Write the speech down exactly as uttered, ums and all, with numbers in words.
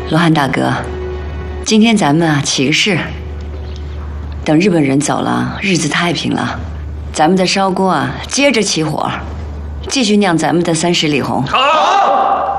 罗汉大哥，今天咱们啊起个誓，等日本人走了，日子太平了，咱们的烧锅啊接着起火，继续酿咱们的三十里红。 好。